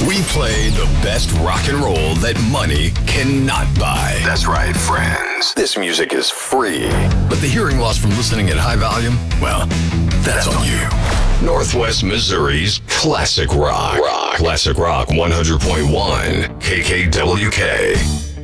We play the best rock and roll that money cannot buy. That's right, friends. This music is free. But the hearing loss from listening at high volume, well, that's on you. Northwest Missouri's Classic Rock. Classic Rock 100.1 KKWK.